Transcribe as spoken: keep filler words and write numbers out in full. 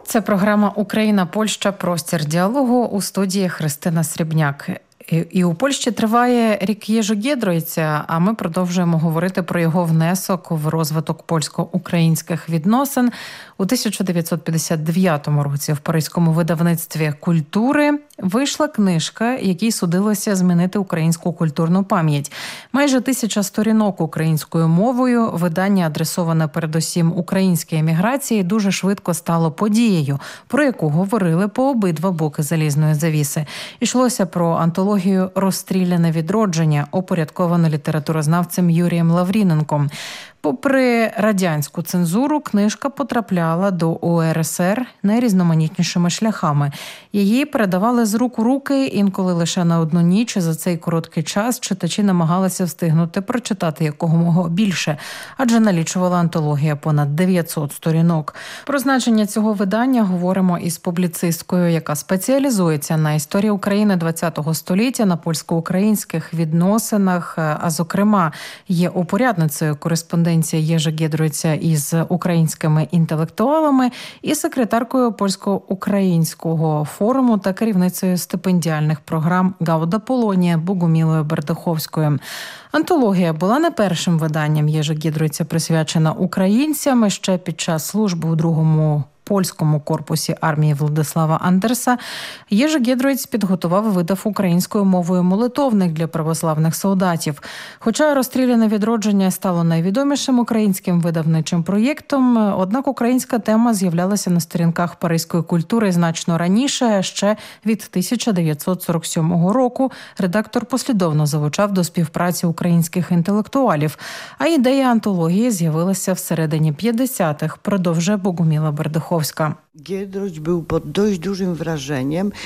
Це програма «Україна-Польща. Простір діалогу», у студії Христина Срібняк. І у Польщі триває рік Єжи Гєдройця, а ми продовжуємо говорити про його внесок в розвиток польсько-українських відносин. У тисяча дев'ятсот п'ятдесят дев'ятому році в паризькому видавництві «Культури» вийшла книжка, якій судилося змінити українську культурну пам'ять. Майже тисяча сторінок українською мовою, видання, адресоване передусім українській еміграції, дуже швидко стало подією, про яку говорили по обидва боки залізної завіси. Ішлося про антологію «Розстріляне відродження», опорядковану літературознавцем Юрієм Лавріненком. Попри радянську цензуру, книжка потрапляла до У Ер Ес Ер найрізноманітнішими шляхами. Її передавали з рук у руки, інколи лише на одну ніч. За цей короткий час читачі намагалися встигнути прочитати якомога більше, адже налічувала антологія понад дев'ятсот сторінок. Про значення цього видання говоримо із публіцисткою, яка спеціалізується на історії України ХХ століття, на польсько-українських відносинах, а зокрема є упорядницею кореспонденції Єжи Гєдройця із українськими інтелектуалами і секретаркою польсько-українського форуму та керівницею стипендіальних програм Гауда Полонія Богумілою Бердиховською. Антологія була не першим виданням Єжи Гєдройця, присвячена українцям. Ще під час служби у другому польському корпусі армії Владислава Андерса Єжи Гєдройц підготував і видав українською мовою молитовник для православних солдатів. Хоча «Розстріляне відродження» стало найвідомішим українським видавничим проєктом, однак українська тема з'являлася на сторінках паризької культури значно раніше, ще від тисяча дев'ятсот сорок сьомого року. Редактор послідовно залучав до співпраці українських інтелектуалів, а ідея антології з'явилася всередині п'ятдесятих, продовжує Богуміла Бердиховська. Giedroyć był pod dość dużym wrażeniem